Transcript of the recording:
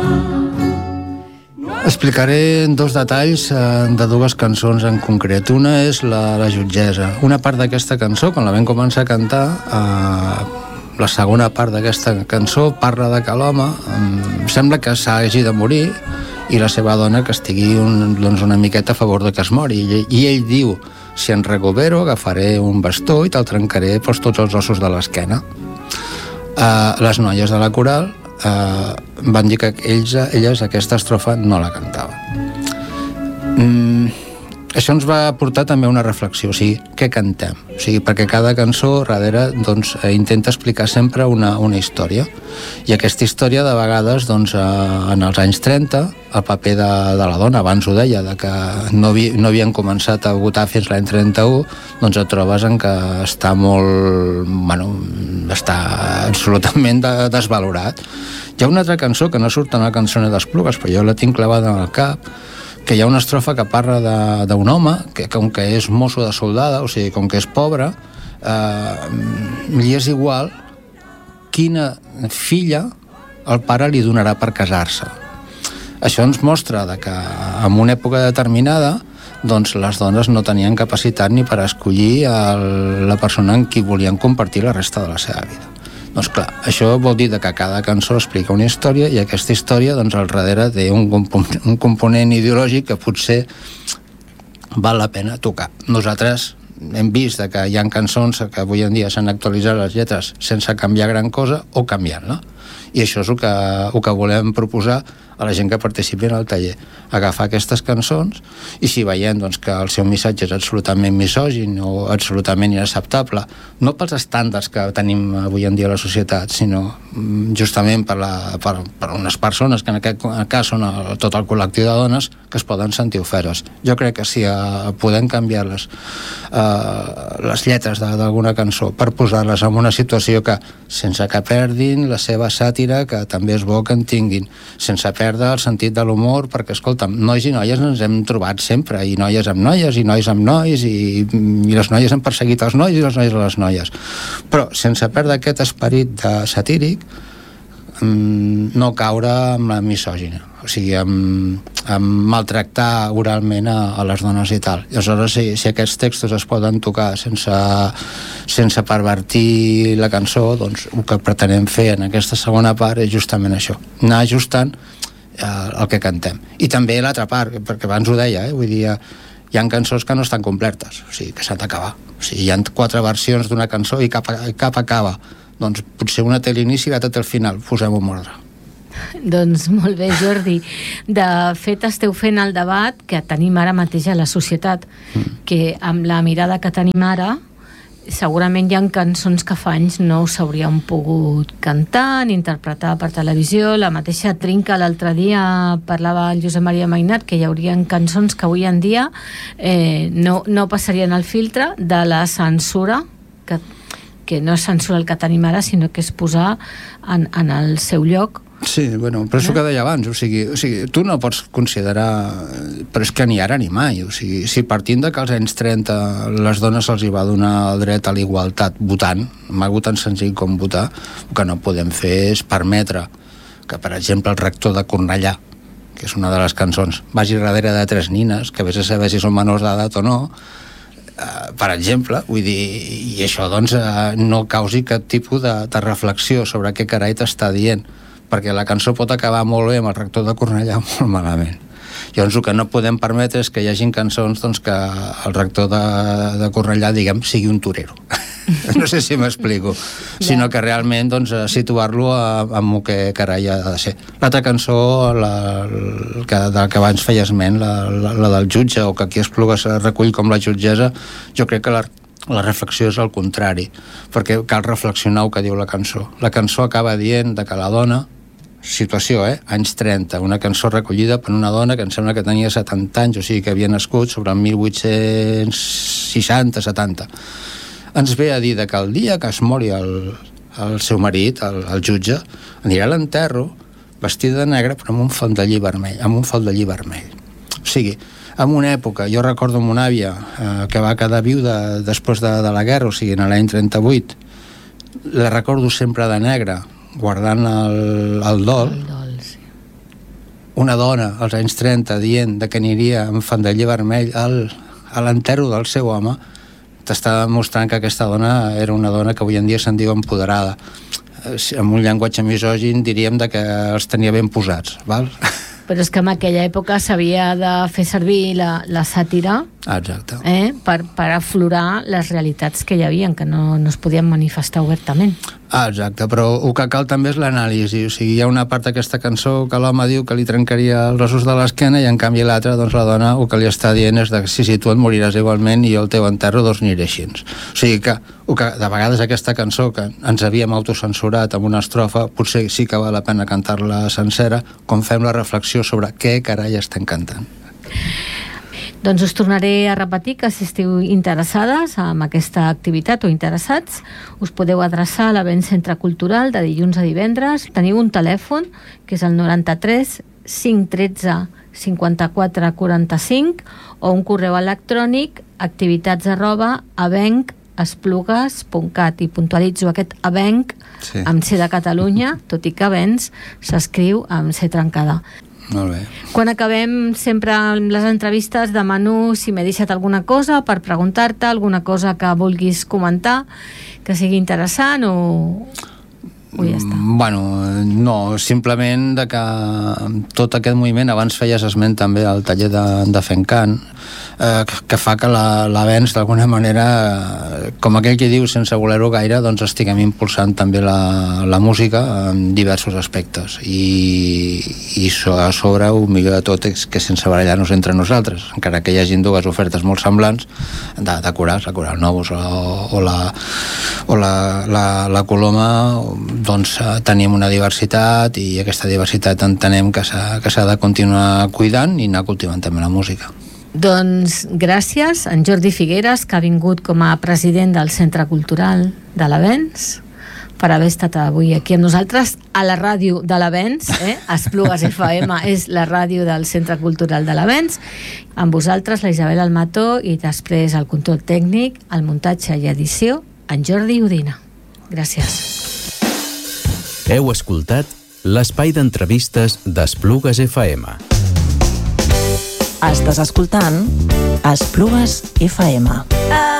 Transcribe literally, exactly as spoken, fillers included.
Explicaré dos detalls de dues cançons en concret. Una és la, la jutgessa. Una part d'aquesta cançó, quan la vam començar a cantar, eh, la segona part d'aquesta cançó parla de que l'home eh, sembla que s'hagi de morir i la seva dona que estigui un, doncs una miqueta a favor de que es mori. I, i ell diu, si en recupero agafaré un bastó i te'l trencaré doncs, tots els ossos de l'esquena. Eh, les noies de la coral Uh, van dir que ells, elles aquesta estrofa no la cantaven. Mm, això ens va portar també a una reflexió, o sigui, què cantem? O sigui, perquè cada cançó darrere doncs, intenta explicar sempre una, una història, i aquesta història de vegades doncs, uh, en els anys trenta el paper de, de la dona, abans ho deia, de que no, havi, no havien començat a votar fins l'any trenta-u, doncs et trobes en que està molt... bueno, està absolutament de, desvalorat. Hi ha una altra cançó que no surt en la cançó d'Esplugues, però jo la tinc clavada en el cap, que hi ha una estrofa que parla d'un home que com que és mosso de soldada, o sigui, com que és pobre, eh, li és igual quina filla el pare li donarà per casar-se. Això ens mostra que en una època determinada doncs les dones no tenien capacitat ni per escollir el, la persona amb qui volien compartir la resta de la seva vida. Doncs clar, això vol dir que cada cançó explica una història i aquesta història doncs al darrere té un, component, un component ideològic que potser val la pena tocar. Nosaltres hem vist que hi ha cançons que avui en dia s'han actualitzat les lletres sense canviar gran cosa o canviant-la. I això és el que, el que volem proposar a la gent que participi en el taller, agafar aquestes cançons i si veiem doncs, que el seu missatge és absolutament misògin o absolutament inacceptable, no pels estàndards que tenim avui en dia a la societat, sinó justament per, la, per, per unes persones que en aquest cas són el, tot el col·lectiu de dones que es poden sentir oferes. Jo crec que si eh, podem canviar les, eh, les lletres d'alguna cançó per posar-les en una situació que sense que perdin la seva sàtira, que també és bo que en tinguin, sense perdre el sentit de l'humor, perquè, escolta'm, nois i noies ens hem trobat sempre, i noies amb noies, i nois amb nois, i, i les noies han perseguit els nois i les noies a les noies. Però sense perdre aquest esperit de satíric, no caure amb la misògina, o sigui, amb, amb maltractar oralment a, a les dones i tal. I aleshores, si, si aquests textos es poden tocar sense, sense pervertir la cançó, doncs el que pretenem fer en aquesta segona part és justament això, anar ajustant eh, el que cantem. I també l'altra part, perquè abans ho deia, eh, vull dir, hi ha cançons que no estan completes, o sigui, que s'han d'acabar. O sigui, hi ha quatre versions d'una cançó i cap, cap acaba. Doncs potser una té l'inici i l'altra té el final. Posem-ho en ordre. Doncs molt bé, Jordi. De fet, esteu fent el debat que tenim ara mateix a la societat, mm. que amb la mirada que tenim ara, segurament hi ha cançons que fa anys no s'haurien pogut cantar ni interpretar per televisió. La mateixa Trinca l'altre dia parlava el Josep Maria Mainat que hi haurien cançons que avui en dia eh, no, no passarien el filtre de la censura, que, que no és censura el que tenim ara, sinó que és posar en, en el seu lloc. Sí, bueno, però és el que deia abans, o sigui, o sigui, tu no pots considerar, però és que ni ara ni mai, o sigui, si partint de que als anys trenta les dones se'ls hi va donar el dret a la igualtat votant, algo tan senzill com votar, el que no podem fer és permetre que, per exemple, el rector de Cornellà, que és una de les cançons, vagi darrere de tres nines, que vés a saber si són menors d'edat o no, eh, per exemple, vull dir, i això doncs eh, no causi cap tipus de, de reflexió sobre què carai t'està dient, perquè la cançó pot acabar molt bé amb el rector de Cornellà molt malament. Llavors el que no podem permetre és que hi hagin cançons doncs, que el rector de, de Cornellà, diguem, sigui un torero. No sé si m'explico. Yeah. Sinó que realment doncs, situar-lo amb el que carai ha de ser. L'altra cançó, la, que, de que abans feia esment, la, la, la del jutge, o que aquí Esplugues recull com la jutgessa, jo crec que la La reflexió és el contrari, perquè cal reflexionar el que diu la cançó. La cançó acaba dient de que la dona, situació, eh, anys trenta, una cançó recollida per una dona que em sembla que tenia setanta anys, o sigui que havia nascut sobre el mil vuit-cents seixanta setanta. Ens ve a dir que el dia que es mori el, el seu marit, el, el jutge, anirà a l'enterro vestida de negre però amb un faldellí vermell, amb un faldellí vermell. O sigui, en una època, jo recordo amb una àvia eh, que va quedar viuda després de, de la guerra, o sigui, en l'any trenta-vuit, la recordo sempre de negre, guardant el, el dol, el dol sí. una dona als anys trenta dient de que aniria amb faldiller vermell al, a l'enterro del seu home, t'està demostrant que aquesta dona era una dona que avui en dia se'n diu empoderada. Amb un llenguatge misògin diríem de que els tenia ben posats, val? Però és que en aquella època s'havia de fer servir la, la sàtira, exacte, eh, per, per aflorar les realitats que hi havia, que no, no es podien manifestar obertament. Ah, exacte, però el que cal també és l'anàlisi. O sigui, hi ha una part d'aquesta cançó que l'home diu que li trencaria els ossos de l'esquena i en canvi l'altra, doncs la dona el que li està dient és que si, si tu et moriràs igualment i jo el teu enterro doncs aniré així. O sigui que, que de vegades aquesta cançó que ens havíem autocensurat amb una estrofa, potser sí que val la pena cantar-la sencera, com fem la reflexió sobre què carai estem cantant. Doncs us tornaré a repetir que si esteu interessades en aquesta activitat o interessats, us podeu adreçar a l'Avenç Centre Cultural de dilluns a divendres. Teniu un telèfon que és el noranta-tres cinc tretze cinquanta-quatre quaranta-cinc o un correu electrònic activitats arroba avenc esplugues punt cat, i puntualitzo aquest avenc sí. amb C de Catalunya, tot i que Avenç s'escriu amb C trencada. Molt bé. Quan acabem sempre les entrevistes demano si m'he deixat alguna cosa per preguntar-te, alguna cosa que vulguis comentar que sigui interessant o, o ja està. Bueno, no, simplement de que tot aquest moviment, abans feies esment també al taller de, de Fencant, eh, que fa que l'Avenç d'alguna manera, com aquell que diu sense voler-ho gaire, doncs estiguem impulsant també la, la música en diversos aspectes i, i a sobre el millor de tot és que sense barallar-nos entre nosaltres, encara que hi hagin dues ofertes molt semblants de, de corals, la Coral Novus o, o la o la, la, la Coloma, doncs tenim una diversitat i aquesta diversitat entenem que s'ha, que s'ha de continuar cuidant i anar cultivant també la música. Doncs gràcies a en Jordi Figueres, que ha vingut com a president del Centre Cultural de l'Avenç, per haver estat avui aquí amb nosaltres a la ràdio de l'Avenç, eh? Esplugues F M és la ràdio del Centre Cultural de l'Avenç. Amb vosaltres la Isabel Almató i després el control tècnic, el muntatge i edició, en Jordi Udina. Gràcies. Heu escoltat l'espai d'entrevistes d'Esplugues F M. Estàs escoltant Esplugues F M.